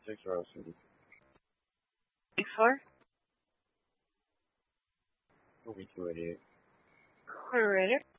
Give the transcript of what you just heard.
6 rows, Cindy. 6-4? We'll be 288. Quarter.